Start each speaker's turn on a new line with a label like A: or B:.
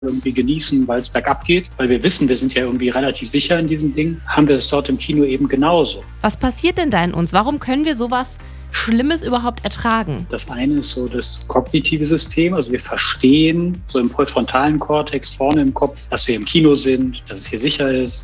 A: irgendwie genießen, weil es bergab geht, weil wir wissen, wir sind ja irgendwie relativ sicher in diesem Ding, haben wir es dort im Kino eben genauso.
B: Was passiert denn da in uns? Warum können wir sowas Schlimmes überhaupt ertragen?
A: Das eine ist so das kognitive System, also wir verstehen so im präfrontalen Kortex vorne im Kopf, dass wir im Kino sind, dass es hier sicher ist.